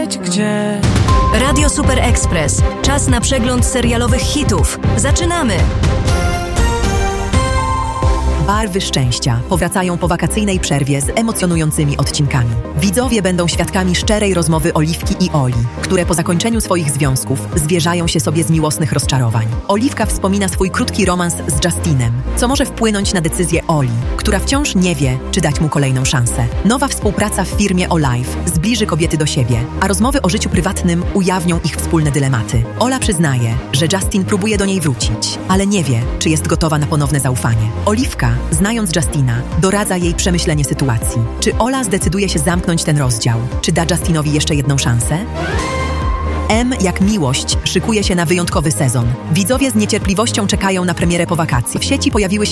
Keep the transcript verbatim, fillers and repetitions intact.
wiedzieć gdzie. Radio Super Express. Czas na przegląd serialowych hitów. Zaczynamy! Barwy szczęścia powracają po wakacyjnej przerwie z emocjonującymi odcinkami. Widzowie będą świadkami szczerej rozmowy Oliwki i Oli, które po zakończeniu swoich związków zwierzają się sobie z miłosnych rozczarowań. Oliwka wspomina swój krótki romans z Justinem, co może wpłynąć na decyzję Oli, która wciąż nie wie, czy dać mu kolejną szansę. Nowa współpraca w firmie Olive zbliży kobiety do siebie, a rozmowy o życiu prywatnym ujawnią ich wspólne dylematy. Ola przyznaje, że Justin próbuje do niej wrócić, ale nie wie, czy jest gotowa na ponowne zaufanie. Oliwka, znając Justina, doradza jej przemyślenie sytuacji. Czy Ola zdecyduje się zamknąć ten rozdział? Czy da Justinowi jeszcze jedną szansę? M jak miłość szykuje się na wyjątkowy sezon. Widzowie z niecierpliwością czekają na premierę po wakacji. W sieci pojawiły się